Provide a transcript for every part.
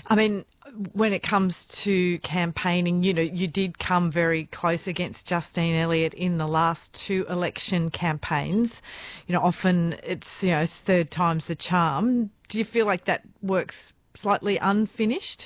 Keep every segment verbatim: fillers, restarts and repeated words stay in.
I mean, when it comes to campaigning, you know, you did come very close against Justine Elliott in the last two election campaigns. You know, often it's, you know, third time's the charm. Do you feel like that works slightly unfinished?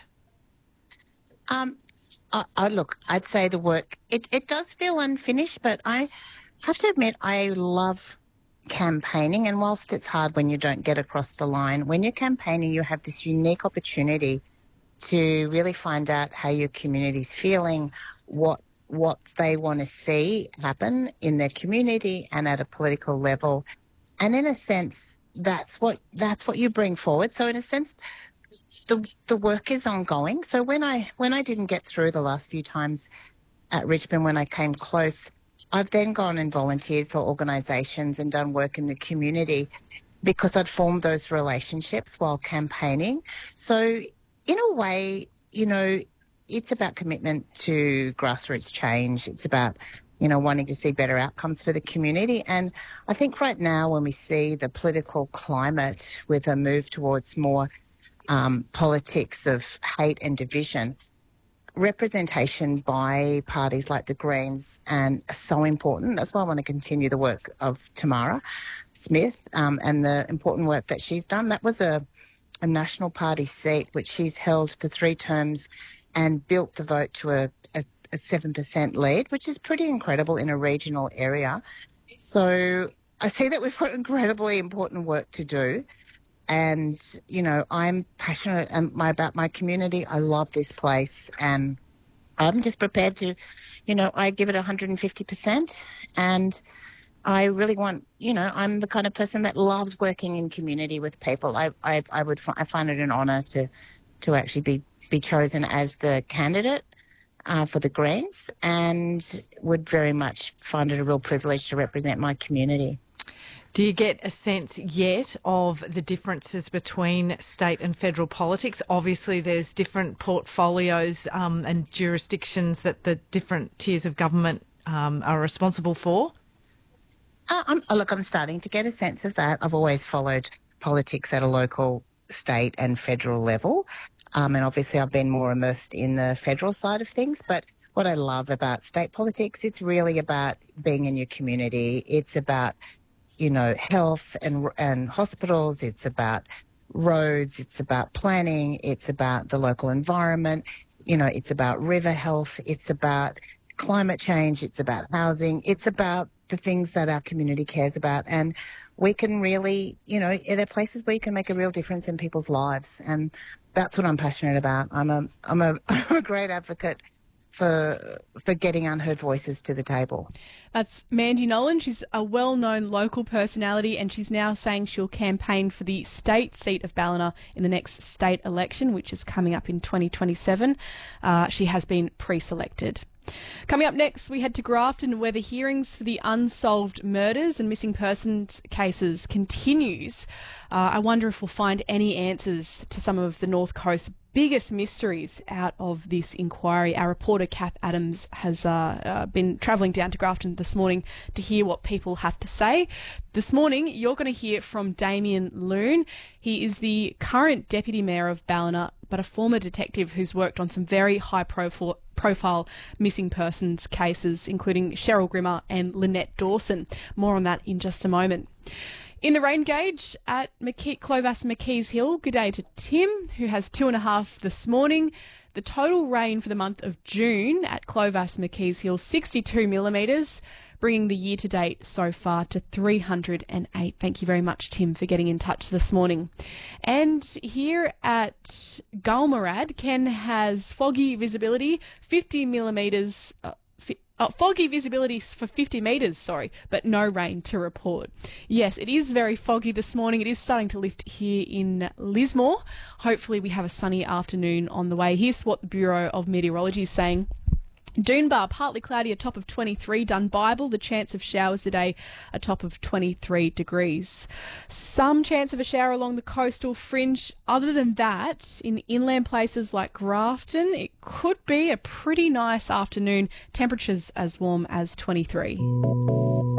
Um, I, I look, I'd say the work, it, it does feel unfinished, but I have to admit I love campaigning. And whilst it's hard when you don't get across the line, when you're campaigning, you have this unique opportunity to really find out how your community's feeling, what what they want to see happen in their community and at a political level. And in a sense, that's what that's what you bring forward. So in a sense, the the work is ongoing. So when I when I didn't get through the last few times at Richmond, when I came close, I've then gone and volunteered for organisations and done work in the community because I'd formed those relationships while campaigning. So in a way, you know, it's about commitment to grassroots change. It's about, you know, wanting to see better outcomes for the community. And I think right now when we see the political climate with a move towards more um, politics of hate and division, representation by parties like the Greens and are so important. That's why I want to continue the work of Tamara Smith um, and the important work that she's done. That was a, a National Party seat which she's held for three terms and built the vote to a, a, a seven percent lead, which is pretty incredible in a regional area. So I see that we've got incredibly important work to do. And, you know, I'm passionate about my community. I love this place and I'm just prepared to, you know, I give it one hundred fifty percent and I really want, you know, I'm the kind of person that loves working in community with people. I, I, I would, I find it an honour to, to actually be, be chosen as the candidate uh, for the Greens and would very much find it a real privilege to represent my community. Do you get a sense yet of the differences between state and federal politics? Obviously, there's different portfolios um, and jurisdictions that the different tiers of government um, are responsible for. Uh, I'm, oh, look, I'm starting to get a sense of that. I've always followed politics at a local, state and federal level. Um, and obviously I've been more immersed in the federal side of things. But what I love about state politics, it's really about being in your community. It's about you know, health and and hospitals. It's about roads. It's about planning. It's about the local environment. You know, it's about river health. It's about climate change. It's about housing. It's about the things that our community cares about. And we can really, you know, there are places where you can make a real difference in people's lives. And that's what I'm passionate about. I'm a, I'm a, I'm a great advocate for for getting unheard voices to the table. That's Mandy Nolan. She's a well-known local personality and she's now saying she'll campaign for the state seat of Ballina in the next state election, which is coming up in twenty twenty-seven. Uh, she has been pre-selected. Coming up next, we head to Grafton where the hearings for the unsolved murders and missing persons cases continues. Uh, I wonder if we'll find any answers to some of the North Coast's biggest mysteries out of this inquiry. Our reporter Kath Adams has uh, uh, been travelling down to Grafton this morning to hear what people have to say. This morning, you're going to hear from Damien Loon. He is the current Deputy Mayor of Ballina, but a former detective who's worked on some very high-profile profile missing persons cases, including Cheryl Grimmer and Lynette Dawson. More on that in just a moment. In the rain gauge at McKee, Clovis McKees Hill, good day to Tim, who has two and a half this morning. The total rain for the month of June at Clovis McKees Hill, sixty-two millimetres, bringing the year to date so far to three hundred eight. Thank you very much, Tim, for getting in touch this morning. And here at Gulmarad, Ken has foggy visibility, fifty millimetres, uh, Oh, foggy visibility for fifty metres, sorry, but no rain to report. Yes, it is very foggy this morning. It is starting to lift here in Lismore. Hopefully we have a sunny afternoon on the way. Here's what the Bureau of Meteorology is saying. Doonbar, partly cloudy, a top of twenty-three. Dunbible, the chance of showers today, a top of twenty-three degrees. Some chance of a shower along the coastal fringe. Other than that, in inland places like Grafton, it could be a pretty nice afternoon. Temperatures as warm as twenty-three.